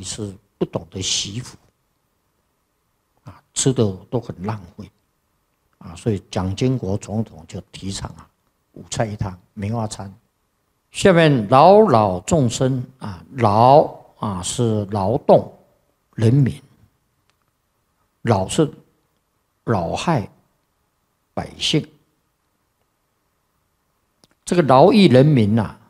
是不懂得惜福啊，吃的都很浪费啊，所以蒋经国总统就提倡5菜1汤棉花餐。下面劳老众生啊，劳是劳动人民，老是老害百姓。这个劳役人民